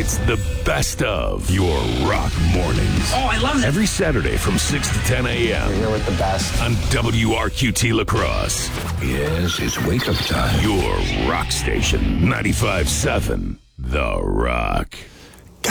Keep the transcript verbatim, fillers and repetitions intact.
It's the best of your rock mornings. Oh, I love it. Every Saturday from six to ten a.m. We're here with the best. On W R Q T La Crosse. Yes, it's wake-up time. Your rock station, ninety-five point seven The Rock.